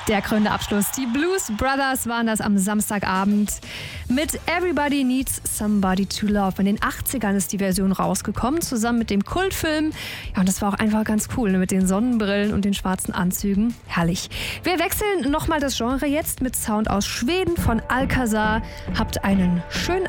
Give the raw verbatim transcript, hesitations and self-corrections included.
Der krönende Abschluss. Die Blues Brothers waren das am Samstagabend mit Everybody Needs Somebody to Love. In den achtzigern ist die Version rausgekommen, zusammen mit dem Kultfilm. Ja, und das war auch einfach ganz cool, ne? Mit den Sonnenbrillen und den schwarzen Anzügen. Herrlich. Wir wechseln nochmal das Genre jetzt mit Sound aus Schweden von Alcazar. Habt einen schönen